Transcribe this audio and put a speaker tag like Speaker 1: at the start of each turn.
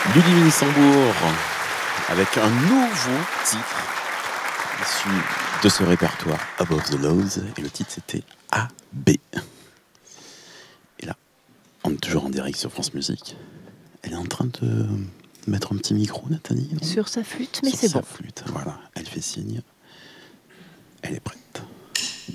Speaker 1: Ludivine Sambour avec un nouveau titre issu de ce répertoire Above the Laws, et le titre c'était AB. Et là, on est toujours en direct sur France Musique. Elle est en train de mettre un petit micro, Nathalie, non ?
Speaker 2: Sur sa flûte, mais
Speaker 1: sur
Speaker 2: c'est
Speaker 1: sa
Speaker 2: bon.
Speaker 1: flûte, voilà, elle fait signe. Elle est prête.